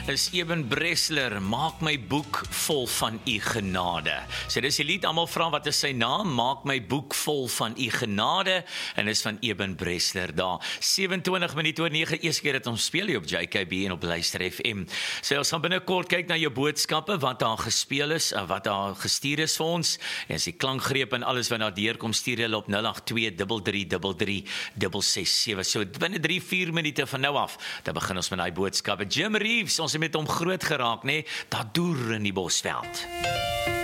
is Eben Bresler, maak my boek vol van u genade. So dis die lied, almal vra wat is sy naam, maak my boek vol van u genade, en is van Eben Bresler daar. 27 minute oor 9, eerste keer dat ons speel hier op JKB en op Luister FM. So ons gaan binnekort kyk na jou boodskappe, wat daar gespeel is, wat daar gestuur is vir ons, en as die klankgreep en alles wat daar deurkom, stuur hulle op 082-33-33667. So binne 3-4 minute van nou af, dan begin ons met die boodskappe. Jim Reeves, ons het met hom groot geraak, nee, daar deur in die Bosveld.